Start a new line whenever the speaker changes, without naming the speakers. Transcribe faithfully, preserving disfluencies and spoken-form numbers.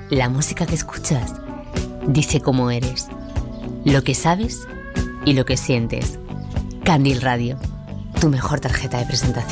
la música que escuchas dice cómo eres, lo que sabes y lo que sientes. Candil Radio, tu mejor tarjeta de presentación.